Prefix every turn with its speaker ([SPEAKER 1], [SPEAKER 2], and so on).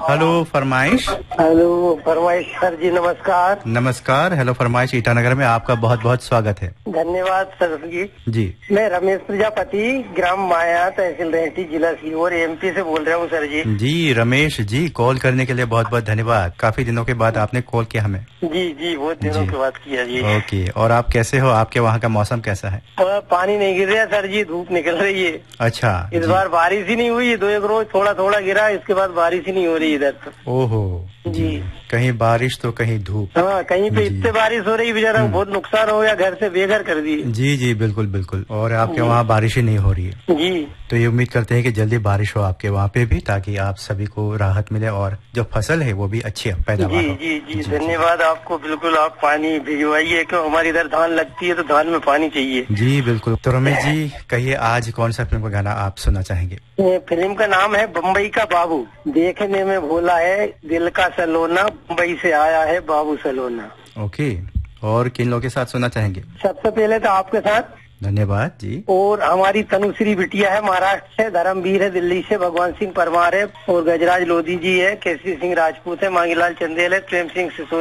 [SPEAKER 1] Hello फरमाइश।
[SPEAKER 2] Hello फरमाइश sir जी, नमस्कार।
[SPEAKER 1] नमस्कार। हेलो फरमाइश ईटानगर में आपका बहुत बहुत स्वागत है।
[SPEAKER 2] धन्यवाद सर जी। मैं रमेश प्रजापति, ग्राम माया, तहसील रेहटी, जिला सीहोर, एमपी से बोल रहा हूँ सर जी।
[SPEAKER 1] जी रमेश जी, कॉल करने के लिए बहुत बहुत धन्यवाद। काफी दिनों के बाद आपने कॉल किया हमें।
[SPEAKER 2] जी बहुत दिनों के बाद किया जी।
[SPEAKER 1] ओके, और आप कैसे हो? आपके वहाँ का मौसम कैसा है?
[SPEAKER 2] पानी नहीं गिर रहा सर जी, धूप निकल रही है।
[SPEAKER 1] अच्छा।
[SPEAKER 2] इस बार बारिश ही नहीं हुई, 2-1 रोज थोड़ा थोड़ा गिरा, इसके बाद बारिश ही नहीं हो रही इधर तो।
[SPEAKER 1] ओहो जी, कहीं बारिश तो कहीं धूप।
[SPEAKER 2] हाँ, कहीं पे इतने बारिश हो रही, बेचारा बहुत नुकसान हो गया, घर से बेघर कर दिए।
[SPEAKER 1] जी बिल्कुल बिल्कुल। और आपके वहाँ बारिश ही नहीं हो रही है
[SPEAKER 2] जी।
[SPEAKER 1] तो ये उम्मीद करते हैं कि जल्दी बारिश हो आपके वहाँ पे भी, ताकि आप सभी को राहत मिले और जो फसल है वो भी अच्छी पैदावार हो।
[SPEAKER 2] जी धन्यवाद आपको। बिल्कुल आप पानी भिजवाइए, क्यों हमारी इधर धान लगती है तो धान में पानी चाहिए। जी
[SPEAKER 1] बिल्कुल। तो रमेश जी कहिए, आज कौन सा फिल्म का गाना आप सुनना चाहेंगे?
[SPEAKER 2] फिल्म का नाम है बम्बई का बाबू। देखने में भोला है, दिल का सलोना, मुंबई से आया है बाबू सलोना।
[SPEAKER 1] ओके, और किन लोगों के साथ सुनना चाहेंगे?
[SPEAKER 2] सबसे पहले तो आपके साथ।
[SPEAKER 1] धन्यवाद जी।
[SPEAKER 2] और हमारी तनुश्री बिटिया है महाराष्ट्र से, धर्मवीर है दिल्ली से, भगवान सिंह परमार है, और गजराज लोधी जी है, केसरी सिंह राजपूत है, मांगीलाल चंदेल है, प्रेम सिंह सिसोदिया